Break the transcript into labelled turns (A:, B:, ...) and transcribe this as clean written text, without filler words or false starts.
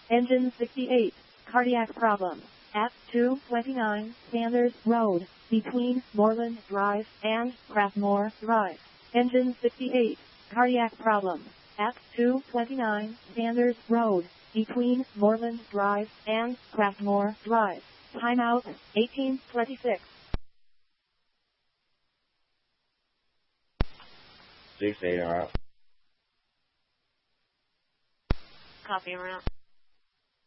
A: Engine 68, cardiac problem, at 229 Sanders Road, between Moreland Drive and Craftmore Drive. Engine 68, cardiac problem, at 229 Sanders Road, between Moreland Drive and Craftmore Drive. Timeout, 1826.
B: 6 AR.
C: Copy, route.